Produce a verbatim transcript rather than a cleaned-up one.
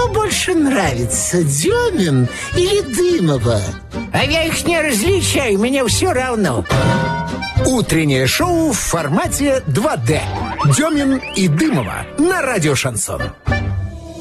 Кто больше нравится, Демин или Дымова? А я их не различаю, мне все равно. Утреннее шоу в формате два дэ. Демин и Дымова на радио «Шансон».